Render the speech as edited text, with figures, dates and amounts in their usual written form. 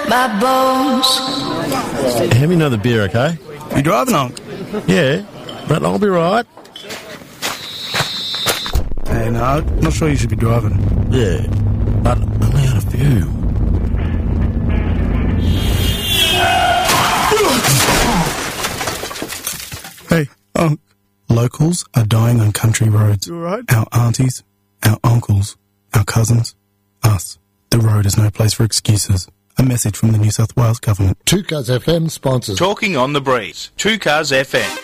my bones. Have me another beer, okay? You driving, Unc? Yeah, but I'll be right. Hey, no, not sure you should be driving. Yeah, but I'm only out of fuel. Hey, Unc. Locals are dying on country roads. You all right? Our aunties, our uncles, our cousins, us. The road is no place for excuses. A message from the New South Wales Government. 2 Cars FM sponsors Talking on the Breeze. 2 Cars FM.